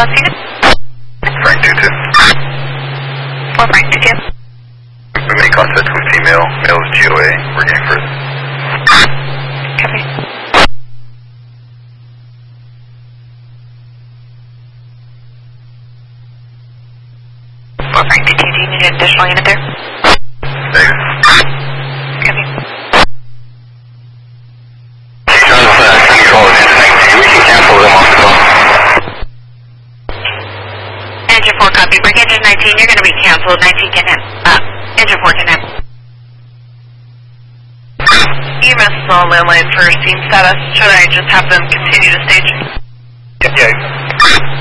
bus unit? Frank 22. For Frank 22. We made contact with female. Male is GOA. We're getting further. Copy. For Frank 22, do you need an additional unit there? Negative. Copy. Control is engine 19. We can cancel them off the phone. Engine 4, copy. Break engine 19, you're going to be canceled. 19 can hit. Engine 4 can hit. EMS is on landline for scene status. Should I just have them continue to stage? Yeah.